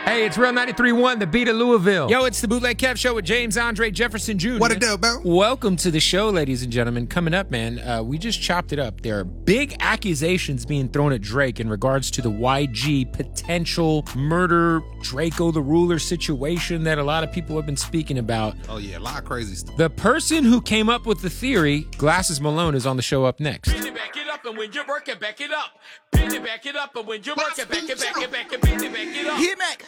Hey, it's Real 93.1, the beat of Louisville. Yo, it's the Bootleg Kev Show with James Andre Jefferson Jr. What it do, bro? Welcome to the show, ladies and gentlemen. Coming up, man, we just chopped it up. There are big accusations being thrown at Drake in regards to the YG potential murder, Draco the Ruler situation that a lot of people have been speaking about. Oh, yeah, a lot of crazy stuff. The person who came up with the theory, Glasses Malone, is on the show up next. Back it up, and when you're working, back it up. Back it up, and when you're working, back it up. Hit Mac.